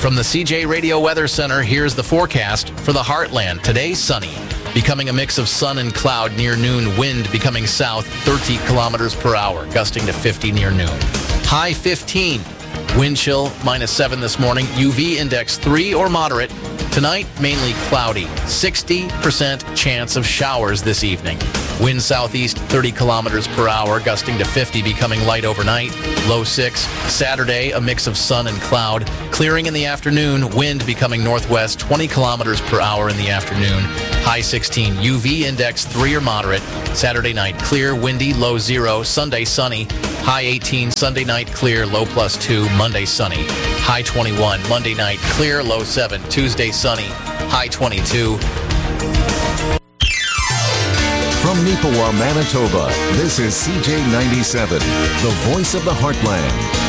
From the CJ Radio Weather Center, here's the forecast for the Heartland. Today, sunny, becoming a mix of sun and cloud near noon. Wind becoming south 30 kilometers per hour, gusting to 50 near noon. High 15. Wind chill -7 this morning. UV index 3 or moderate. Tonight, mainly cloudy. 60% chance of showers this evening. Wind southeast 30 kilometers per hour, gusting to 50, becoming light overnight. Low 6. Saturday, a mix of sun and cloud. Clearing in the afternoon. Wind becoming northwest 20 kilometers per hour in the afternoon. High 16. UV index 3 or moderate. Saturday night, clear, windy, low 0. Sunday, sunny. High 18. Sunday night, clear, low +2. Monday, sunny. High 21. Monday night, clear, low 7. Tuesday, sunny. High 22. From Neepawa, Manitoba, this is CJ97, the voice of the Heartland.